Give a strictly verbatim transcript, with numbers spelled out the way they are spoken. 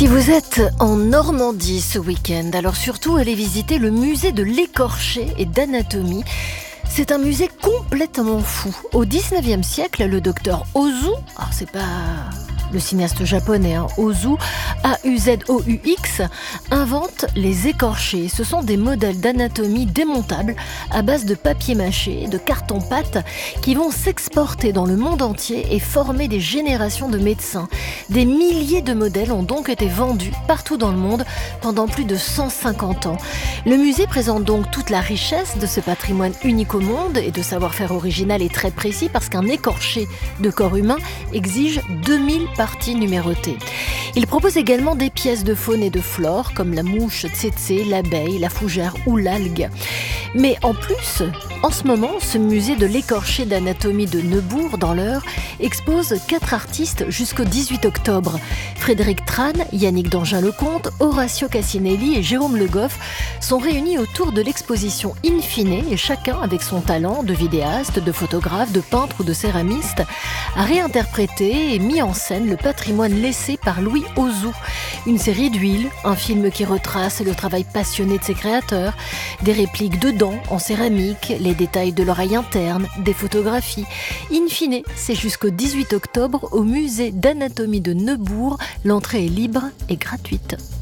Si vous êtes en Normandie ce week-end, alors surtout allez visiter le musée de l'écorché et d'anatomie. C'est un musée complètement fou. Au dix-neuvième siècle, le docteur Ozu, alors c'est pas le cinéaste japonais, hein, Ozu, A U Z O U X, invente les écorchés. Ce sont des modèles d'anatomie démontables à base de papier mâché, de carton-pâte, qui vont s'exporter dans le monde entier et former des générations de médecins. Des milliers de modèles ont donc été vendus partout dans le monde pendant plus de cent cinquante ans. Le musée présente donc toute la richesse de ce patrimoine unique au monde et de savoir-faire original et très précis, parce qu'un écorché de corps humain exige deux mille parties numérotées. Il propose également des pièces de faune et de flore comme la mouche tsetse, l'abeille, la fougère ou l'algue. Mais en plus, en ce moment, ce musée de l'écorché d'anatomie de Neubourg, dans l'Eure, expose quatre artistes jusqu'au dix-huit octobre. Frédéric Trane, Yannick Dangin-Lecomte, Horacio Cassinelli et Jérôme Le Goff sont réunis autour de l'exposition Infine, et chacun avec son talent de vidéaste, de photographe, de peintre ou de céramiste, a réinterprété et mis en scène le patrimoine laissé par Louis Ozu. Une série d'huiles, un film qui retrace le travail passionné de ses créateurs, des répliques de dents en céramique, les détails de l'oreille interne, des photographies. Infine, c'est jusqu'au dix-huit octobre au musée d'anatomie de Neubourg. L'entrée est libre et gratuite.